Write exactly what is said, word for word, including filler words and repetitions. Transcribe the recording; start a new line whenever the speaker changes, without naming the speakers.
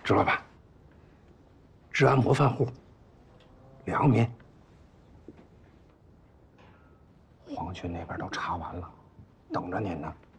支老板，治安模范户，良民。皇军那边都查完了，等着您呢。